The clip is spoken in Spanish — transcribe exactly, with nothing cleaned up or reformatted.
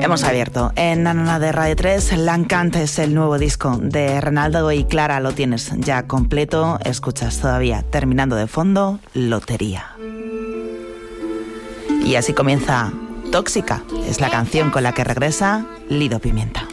Hemos abierto en Nanana de Radio tres. L'Encant es el nuevo disco de Renaldo y Clara. Lo tienes ya completo. Escuchas todavía, terminando de fondo, Lotería. Y así comienza Tóxica. Es la canción con la que regresa Lido Pimienta.